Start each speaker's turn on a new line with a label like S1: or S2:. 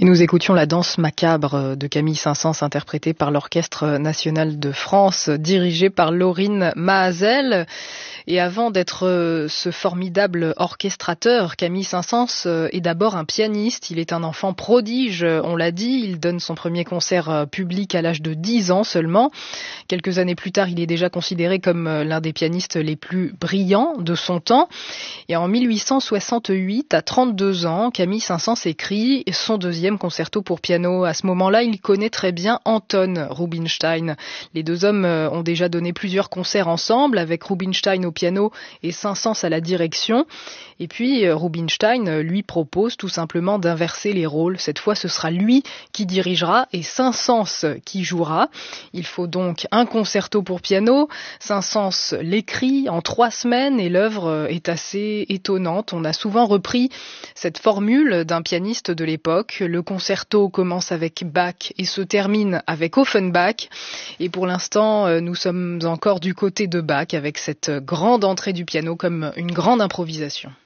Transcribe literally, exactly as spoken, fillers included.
S1: Et nous écoutions la danse macabre de Camille Saint-Saëns interprétée par l'Orchestre national de France, dirigé par Laurine Mahazel. Et avant d'être ce formidable orchestrateur, Camille Saint-Saëns est d'abord un pianiste. Il est un enfant prodige, on l'a dit. Il donne son premier concert public à l'âge de dix ans seulement. Quelques années plus tard, il est déjà considéré comme l'un des pianistes les plus brillants de son temps. Et en mille huit cent soixante-huit, à trente-deux ans, Camille Saint-Saëns écrit son deuxième concerto pour piano. À ce moment-là, il connaît très bien Anton Rubinstein. Les deux hommes ont déjà donné plusieurs concerts ensemble, avec Rubinstein au piano et Saint-Saëns à la direction. Et puis Rubinstein lui propose tout simplement d'inverser les rôles. Cette fois, ce sera lui qui dirigera et Saint-Saëns qui jouera. Il faut donc un concerto pour piano. Saint-Saëns l'écrit en trois semaines et l'œuvre est assez étonnante. On a souvent repris cette formule d'un pianiste de l'époque. Le concerto commence avec Bach et se termine avec Offenbach. Et pour l'instant, nous sommes encore du côté de Bach avec cette grande entrée du piano comme une grande improvisation.